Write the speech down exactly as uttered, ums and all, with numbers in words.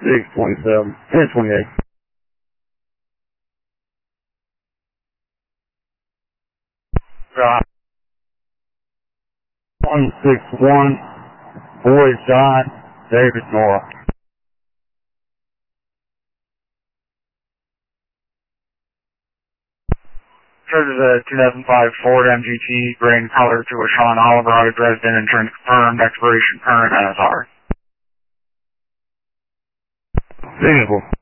six twenty-seven, ten twenty-eight. Drop. one six one, Boy John, David Nora. This is a two thousand five Ford M G T, gray in color, to a Sean Oliver out of Dresden, insurance confirmed, expiration current, N S R. Vehicle.